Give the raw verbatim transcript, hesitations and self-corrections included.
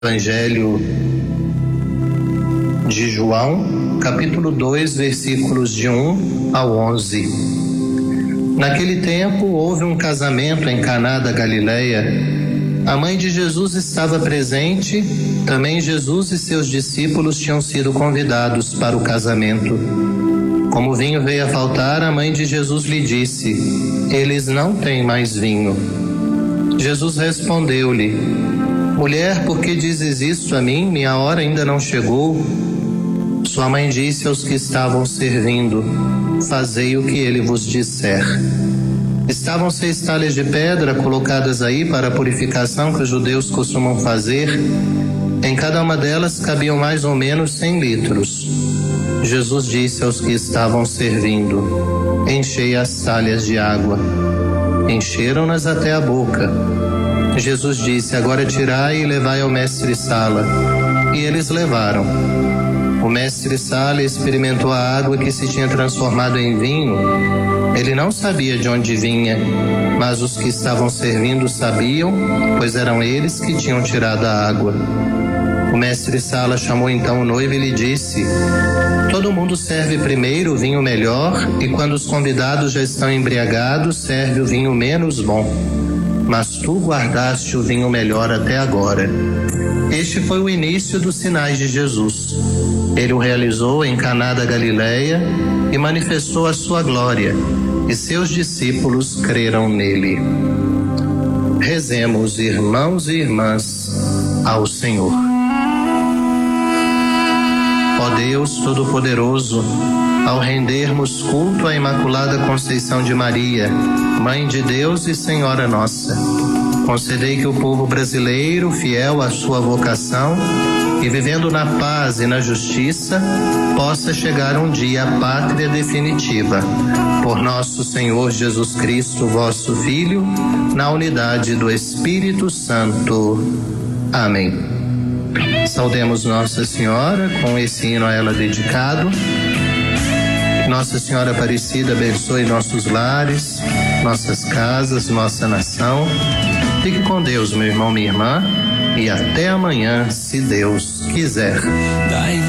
Evangelho de João, capítulo dois, versículos de um ao onze. Naquele tempo houve um casamento em Caná da Galileia. A mãe de Jesus estava presente. Também Jesus e seus discípulos tinham sido convidados para o casamento. Como o vinho veio a faltar, a mãe de Jesus lhe disse: "Eles não têm mais vinho." Jesus respondeu-lhe: "Mulher, por que dizes isto a mim? Minha hora ainda não chegou." Sua mãe disse aos que estavam servindo: "Fazei o que ele vos disser." Estavam seis talhas de pedra colocadas aí para a purificação que os judeus costumam fazer. Em cada uma delas cabiam mais ou menos cem litros. Jesus disse aos que estavam servindo: "Enchei as talhas de água." Encheram-nas até a boca. Jesus disse: "Agora tirai e levai ao mestre-sala." E eles levaram. O mestre-sala experimentou a água que se tinha transformado em vinho. Ele não sabia de onde vinha, mas os que estavam servindo sabiam, pois eram eles que tinham tirado a água. O mestre-sala chamou então o noivo e lhe disse: "Todo mundo serve primeiro o vinho melhor, e quando os convidados já estão embriagados, serve o vinho menos bom. Mas tu guardaste o vinho melhor até agora." Este foi o início dos sinais de Jesus. Ele o realizou em Caná da Galileia e manifestou a sua glória, e seus discípulos creram nele. Rezemos, irmãos e irmãs, ao Senhor. Ó Deus Todo-Poderoso, ao rendermos culto à Imaculada Conceição de Maria, Mãe de Deus e Senhora nossa, concedei que o povo brasileiro, fiel à sua vocação e vivendo na paz e na justiça, possa chegar um dia à pátria definitiva. Por nosso Senhor Jesus Cristo, vosso Filho, na unidade do Espírito Santo. Amém. Saudemos Nossa Senhora com esse hino a ela dedicado. Nossa Senhora Aparecida abençoe nossos lares, nossas casas, nossa nação. Fique com Deus, meu irmão, minha irmã, e até amanhã, se Deus quiser.